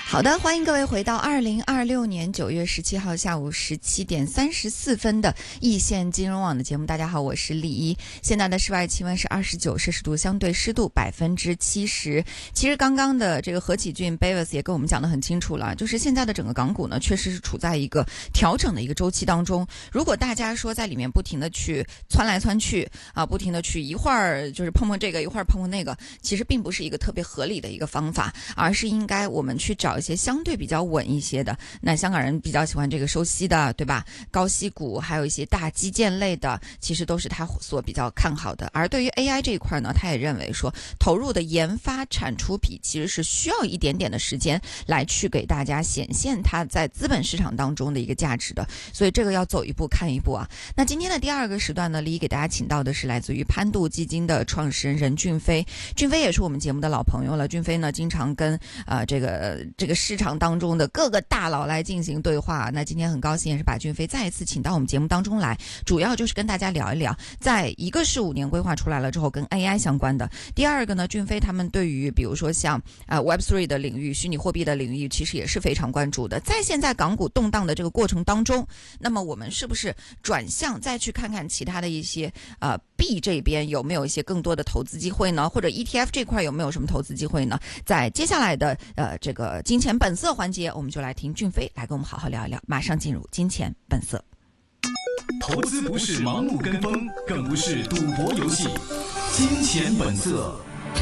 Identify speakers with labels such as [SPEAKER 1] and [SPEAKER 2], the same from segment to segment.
[SPEAKER 1] 好的，欢迎各位回到2026年9月17号下午17点34分的易线金融网的节目。大家好，我是丽一。现在的室外气温是29摄氏度，相对湿度70%。其实刚刚的这个何启俊 Bavis 也跟我们讲得很清楚了，就是现在的整个港股呢，确实是处在一个调整的一个周期当中。如果大家说在里面不停的去窜来窜去啊，不停的去一会儿就是碰碰这个，一会儿碰碰那个，其实并不是一个特别合理的一个方法，而是应该我们去找一些相对比较稳一些的。那香港人比较喜欢这个收息的，对吧？高息股，还有一些大基建类的，其实都是他所比较看好的。而对于 AI 这一块呢，他也认为说投入的研发产出比其实是需要一点点的时间来去给大家显现它在资本市场当中的一个价值的，所以这个要走一步看一步啊。那今天的第二个时段呢，李给大家请到的是来自于潘度基金的创始人任俊飞。俊飞也是我们节目的老朋友了，俊飞呢经常跟这个市场当中的各个大佬来进行对话。那今天很高兴也是把俊飞再一次请到我们节目当中来，主要就是跟大家聊一聊，在一个是5年规划出来了之后跟 AI 相关的，第二个呢，俊飞他们对于比如说像Web3 的领域、虚拟货币的领域其实也是非常关注的。在现在港股动荡的这个过程当中，那么我们是不是转向再去看看其他的一些币这边有没有一些更多的投资机会呢？或者 ETF 这块有没有什么投资机会呢？在接下来的这个金钱本色环节，我们就来听俊飞来跟我们好好聊一聊。马上进入金钱本色。
[SPEAKER 2] 投资不是盲目跟风，更不是赌博游戏。金钱本色。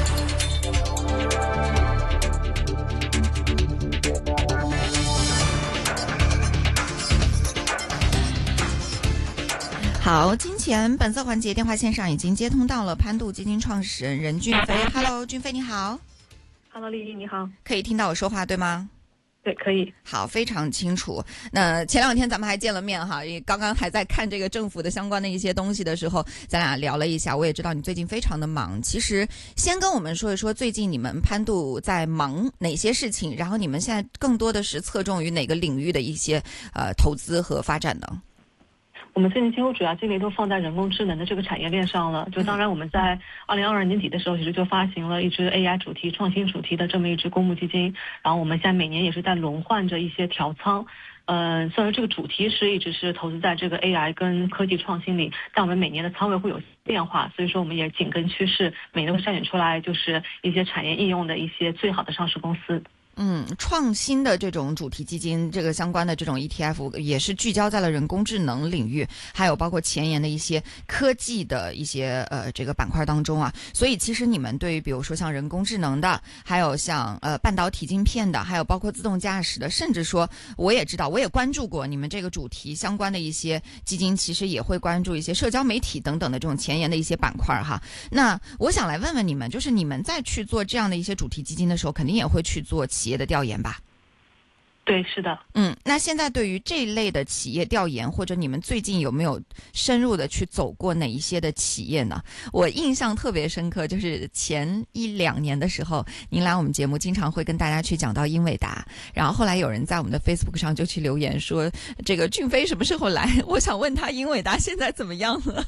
[SPEAKER 1] 好，金钱本色环节电话线上已经接通到了潘度基金创始人任俊飞。Hello， 俊飞你好。
[SPEAKER 3] Hello， 丽丽你好。
[SPEAKER 1] 可以听到我说话对吗？
[SPEAKER 3] 对，可以。
[SPEAKER 1] 好，非常清楚。那前2天咱们还见了面哈，因为刚刚还在看这个政府的相关的一些东西的时候，咱俩聊了一下。我也知道你最近非常的忙。其实先跟我们说一说最近你们潘度在忙哪些事情，然后你们现在更多的是侧重于哪个领域的一些投资和发展呢？
[SPEAKER 3] 我们最近几乎主要精力都放在人工智能的这个产业链上了。就当然我们在2022年底的时候，其实就发行了一支 AI 主题、创新主题的这么一支公募基金。然后我们现在每年也是在轮换着一些调仓。虽然这个主题是一直是投资在这个 AI 跟科技创新里，但我们每年的仓位会有变化，所以说我们也紧跟趋势，每年会筛选出来就是一些产业应用的一些最好的上市公司。
[SPEAKER 1] 创新的这种主题基金，这个相关的这种 ETF 也是聚焦在了人工智能领域，还有包括前沿的一些科技的一些这个板块当中啊。所以其实你们对于比如说像人工智能的，还有像半导体晶片的，还有包括自动驾驶的，甚至说我也知道，我也关注过你们这个主题相关的一些基金，其实也会关注一些社交媒体等等的这种前沿的一些板块哈。那我想来问问你们，就是你们在去做这样的一些主题基金的时候，肯定也会去做企业的调研吧？
[SPEAKER 3] 对，是的。
[SPEAKER 1] 那现在对于这一类的企业调研，或者你们最近有没有深入的去走过哪一些的企业呢？我印象特别深刻，就是前1-2年的时候，您来我们节目经常会跟大家去讲到英伟达，然后后来有人在我们的 Facebook 上就去留言说，这个俊飞什么时候来？我想问他英伟达现在怎么样了？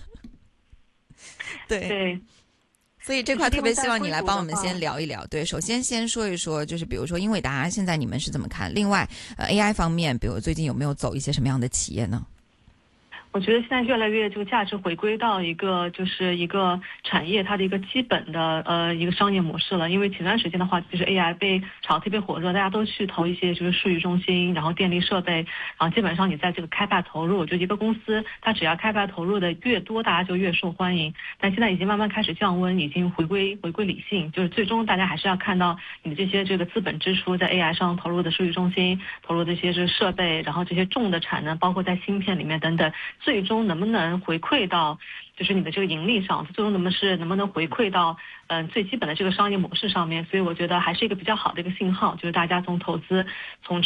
[SPEAKER 1] 对。所以这块特别希望你来帮我们先聊一聊。对，首先先说一说，就是比如说英伟达现在你们是怎么看？另外AI 方面，比如最近有没有走一些什么样的企业呢？
[SPEAKER 3] 我觉得现在越来越这个价值回归到一个就是一个产业它的一个基本的一个商业模式了。因为前段时间的话，就是 AI 被炒特别火热，大家都去投一些就是数据中心，然后电力设备，然后基本上你在这个开发投入，我觉得一个公司它只要开发投入的越多，大家就越受欢迎。但现在已经慢慢开始降温，已经回归理性，就是最终大家还是要看到你的这个资本支出在 AI 上投入的数据中心，投入这些是设备，然后这些重的产能，包括在芯片里面等等。最终能不能回馈到就是你的这个盈利上，最终能不能回馈到最基本的这个商业模式上面。所以我觉得还是一个比较好的一个信号，就是大家从投资从